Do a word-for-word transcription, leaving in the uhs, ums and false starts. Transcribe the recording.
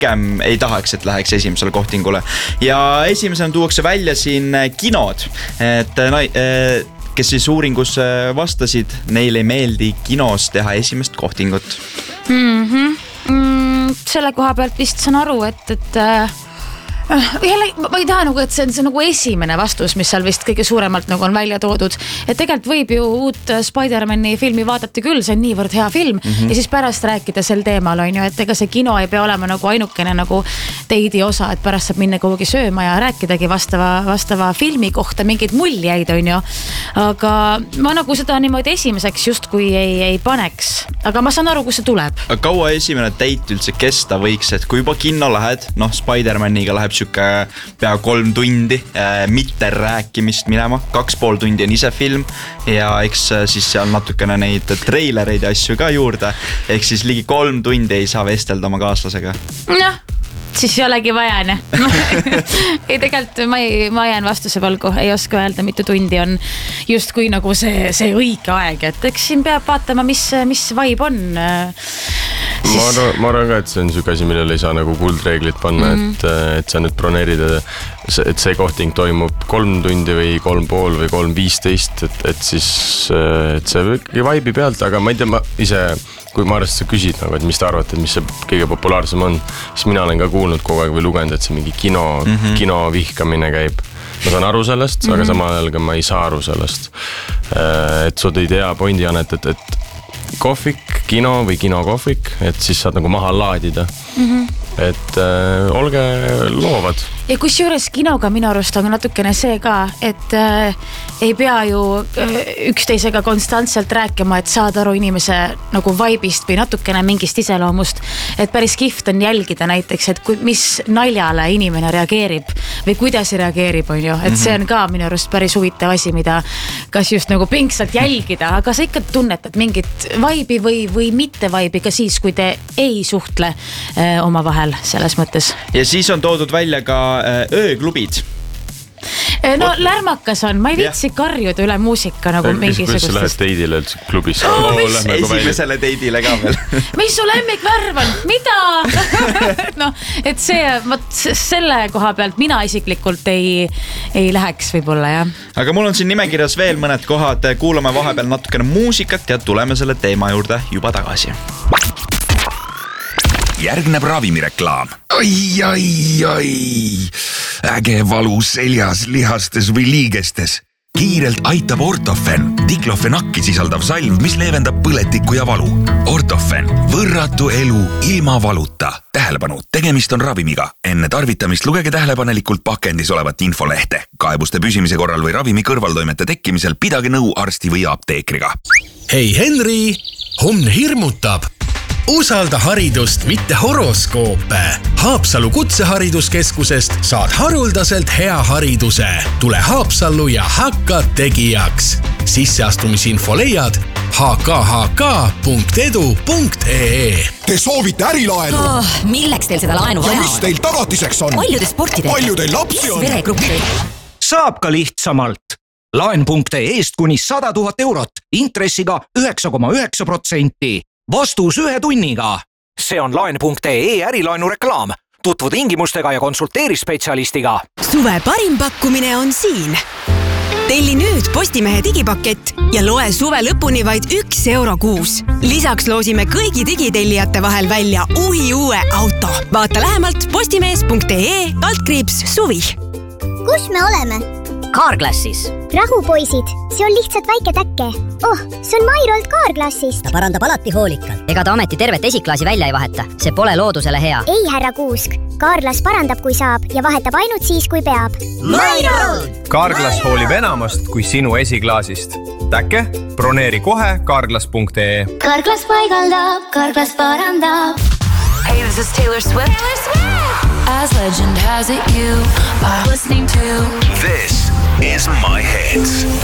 pigem ei tahaks, et läheks esimesele kohtingule. Ja esimesena tuuakse välja siin kinod, et kes siis uuringus vastasid, neile ei meeldi kinos teha esimest kohtingut. Mm-hmm. Mm, selle koha pealt vist saan aru, et, et jälle, ma ei taha nagu, et see on see nagu esimene vastus, mis seal vist kõige suuremalt nagu on välja toodud, et tegelikult võib ju uut Spider-Mani filmi vaadata küll, see on niivõrd hea film mm-hmm. ja siis pärast rääkida sel teemal on ju, et ega see kino ei pea olema nagu ainukene nagu teidi osa, et pärast saab minna kuhugi sööma ja rääkidagi vastava, vastava filmi kohta mingeid muljeid on ju, aga ma nagu seda niimoodi esimeseks just kui ei, ei paneks, aga ma saan aru, kus see tuleb. Kaua esimene teit üldse kesta võiks, et kui juba kinno lähed, noh Spider-Maniga läheb siuke pea kolm tundi äh, mitte rääkimist minema, kaks pool tundi on ise film ja eks siis seal natukene neid treilereid ja asju ka juurde, ehk siis ligi kolm tundi ei saa vestelda oma kaaslasega. Noh, siis ei olegi vaja, ne? ei, tegelikult ma, ei, ma jään vastuse valgu, ei oska öelda, mitu tundi on just kui nagu see, see õige aeg, et eks siin peab vaatama, mis, mis vibe on. Siis... Ma, arvan, ma arvan ka, et see on süke asi, millele ei saa nagu kuldreeglit panna, mm-hmm. et, et sa nüüd broneerid, et see kohting toimub kolm tundi või kolm pool või kolm viisteist, et, et siis et see vibe'i pealt, aga ma ei tea, ma ise, kui ma arvast sa küsid, nagu, et mis te arvate, et mis see kõige populaarsem on, siis mina olen ka kuulnud kogu aeg või lugenud, et see mingi kino, mm-hmm. kino vihkamine käib. Ma saan aru sellest, mm-hmm. aga samal ajal ka ma ei saa aru sellest. Et sa tõid hea pointi, Janet, et, et kohvik, kino või kinokohvik, et siis saad nagu maha laadida. Mm-hmm. Et äh, olge loovad. Ja kus juures kinoga minu arust on natukene see ka, et äh, ei pea ju äh, üksteisega konstantselt rääkima, et saad aru inimese nagu vibe'ist või natukene mingist iseloomust, et päris kihvt on jälgida näiteks, et kui, mis naljale inimene reageerib või kuidas reageerib, on ju, et see on ka minu arust päris huvitav asi, mida kas just nagu pingsalt jälgida, aga sa ikka tunnetad mingit vibe'i või, või mitte vibe'i ka siis, kui te ei suhtle äh, oma vahel selles mõttes. Ja siis on toodud välja ka ööklubid. No lärmakas on, ma ei viitsi karjuda üle muusika nagu mingisugustest. Kuidas sa lähed teidile üldse klubisse? Oh, oh, esimesele teidile ka veel. Mis su lemmikvärv on? Mida? no, et see, ma, selle koha pealt mina isiklikult ei, ei läheks võib-olla, jah. Aga mul on siin nimekirjas veel mõned kohad, kuulame vahepeal natukene muusikat ja tuleme selle teema juurde juba tagasi. Järgneb ravimireklaam. Ai, ai, ai. Äge valu seljas, lihastes või liigestes. Kiirelt aitab Ortofen, diklofenakki sisaldav salv, mis leevendab põletikku ja valu. Ortofen, võrratu elu ilma valuta. Tähelepanu, tegemist on ravimiga. Enne tarvitamist lugege tähelepanelikult pakendis olevat infolehte. Kaebuste püsimise korral või ravimi kõrvaltoimete tekkimisel pidage nõu arsti või apteekriga. Hei Henri, homne hirmutab. Usalda haridust, mitte horoskoope. Haapsalu kutsehariduskeskusest saad haruldaselt hea hariduse. Tule Haapsallu ja hakka tegijaks. Sisseastumisinfo leiad h k h k punkt edu punkt e e. Te soovite ärilaenu? Oh, milleks teil seda laenu vaja on? Ja mis teil tagatiseks on? Paljude sportidega. Palju teil lapsi on? Veregruppi. Saab ka lihtsamalt. Laen punkt e eest kuni sada tuhat eurot. Intressiga üheksa koma üheksa protsenti. Vastus ühe tunniga. See on laen punkt e e ärilaenu reklaam. Tutvu tingimustega ja konsulteeri spetsialistiga. Suve parim pakkumine on siin. Telli nüüd Postimehe digipakett ja loe suve lõpuni vaid üks euro kuus. Lisaks loosime kõigi digitellijate vahel välja uhi uue auto. Vaata lähemalt postimees punkt e e altkriips suvi. Kus me oleme? Carglassis. Rahu poisid, see on lihtsalt väike täkke. Oh, see on Mairolt Carglassist. Ta parandab alati hoolikalt. Ega ta ameti tervet esiklaasi välja ei vaheta. See pole loodusele hea. Ei, härra Kuusk. Carglass parandab, kui saab ja vahetab ainult siis, kui peab. Mairolt! Carglass hoolib enamast kui sinu esiklaasist. Täkke, broneeri kohe carglass punkt e e. Carglass paigaldab, Carglass parandab. Hey, this is Taylor Swift. Taylor Swift! As legend has it, you are listening to This is My Hits.